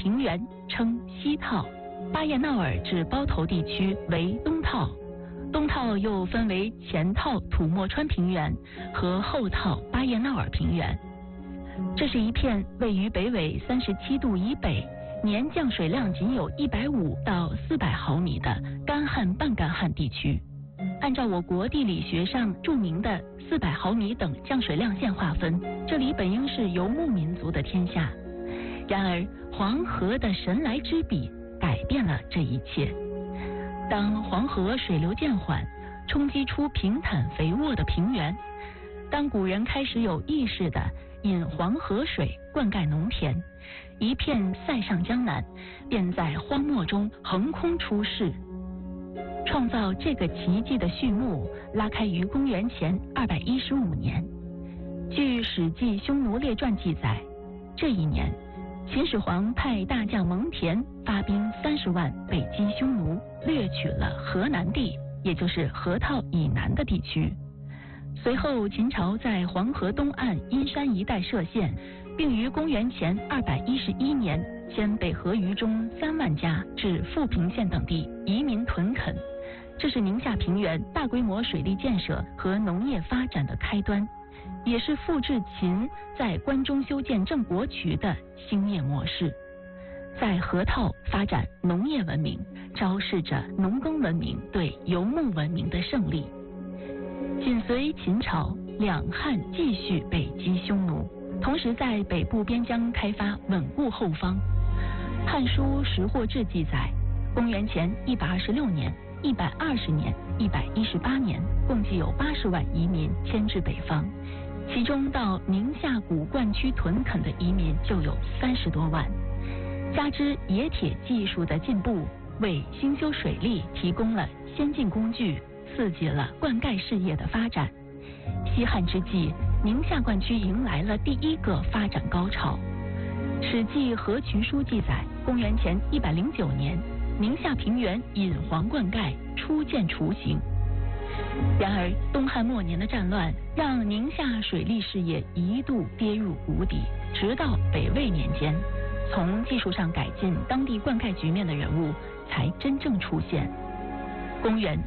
平原称西套，巴彦淖尔至包头地区为东套。东套又分为前套土默川平原和后套巴彦淖尔平原。这是一片位于北纬37度以北，年降水量仅有150到400毫米的干旱半干旱地区。按照我国地理学上著名的400毫米等降水量线划分，这里本应是游牧民族的天下。然而黄河的神来之笔改变了这一切。当黄河水流渐缓，冲击出平坦肥沃的平原，当古人开始有意识地引黄河水灌溉农田，一片塞上江南便在荒漠中横空出世。创造这个奇迹的序幕拉开于公元前215年。据《史记·匈奴列传》记载，这一年秦始皇派大将蒙恬发兵30万北击匈奴，掠取了河南地，也就是河套以南的地区。随后秦朝在黄河东岸阴山一带设县，并于公元前211年迁北河渝中3万家至富平县等地移民屯垦。这是宁夏平原大规模水利建设和农业发展的开端，也是复制秦在关中修建郑国渠的兴业模式。在河套发展农业文明，昭示着农耕文明对游牧文明的胜利。紧随秦朝，两汉继续北击匈奴，同时在北部边疆开发稳固后方。《汉书·识货志》记载，公元前126年、120年、118年，共计有80万移民迁至北方，其中到宁夏古灌区屯垦的移民就有30多万。加之冶铁技术的进步，为兴修水利提供了先进工具，刺激了灌溉事业的发展。西汉之际，宁夏灌区迎来了第一个发展高潮。《史记·河渠书》记载，公元前109年，宁夏平原引黄灌溉初见雏形。然而东汉末年的战乱让宁夏水利事业一度跌入谷底，直到北魏年间，从技术上改进当地灌溉局面的人物才真正出现。公元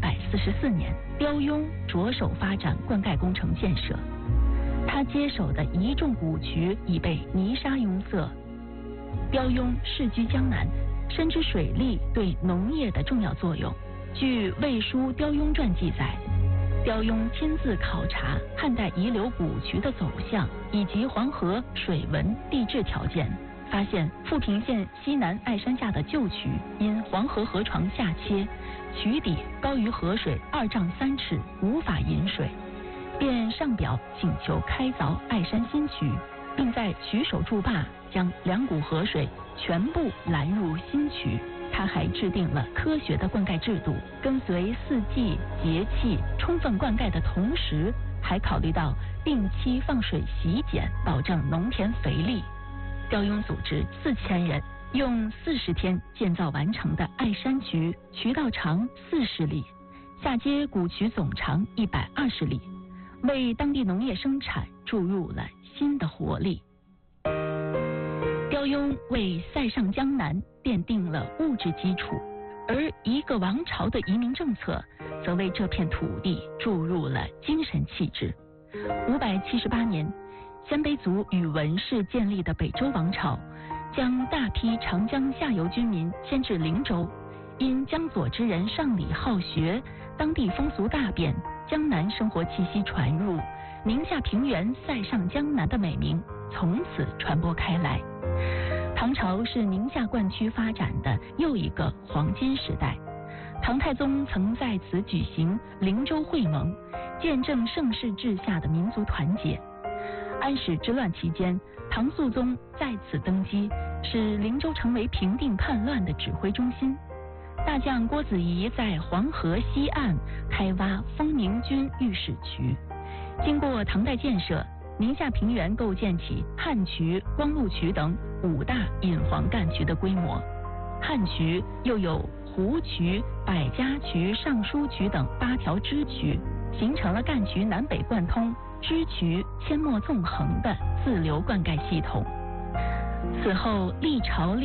444年，刁雍着手发展灌溉工程建设，他接手的一众古渠已被泥沙拥塞。刁雍世居江南，深知水利对农业的重要作用。据《魏书·刁雍传》记载，刁雍亲自考察汉代遗留古渠的走向以及黄河水文地质条件，发现富平县西南爱山下的旧渠因黄河河床下切，渠底高于河水2丈3尺，无法引水，便上表请求开凿爱山新渠，并在渠首筑坝，将2股河水全部拦入新渠。他还制定了科学的灌溉制度，跟随四季节气充分灌溉的同时，还考虑到定期放水洗碱，保证农田肥力。刁雍组织4000人，用40天建造完成的爱山渠，渠道长40里，下接古渠总长120里，为当地农业生产注入了新的活力。刁雍为塞上江南奠定了物质基础，而一个王朝的移民政策则为这片土地注入了精神气质。578年，鲜卑族与文氏建立的北周王朝，将大批长江下游居民迁至灵州。因江左之人上礼好学，当地风俗大变，江南生活气息传入，宁夏平原塞上江南的美名从此传播开来。唐朝是宁夏灌区发展的又一个黄金时代，唐太宗曾在此举行灵州会盟，见证盛世治下的民族团结。安史之乱期间，唐肃宗在此登基，使灵州成为平定叛乱的指挥中心。大将郭子仪在黄河西岸开挖丰宁军御史渠，经过唐代建设，宁夏平原构建起汉渠、光禄渠等5大引黄干渠的规模。汉渠又有湖渠、百家渠、尚书渠等8条支渠，形成了干渠南北贯通、支渠阡陌纵横的自流灌溉系统。此后历朝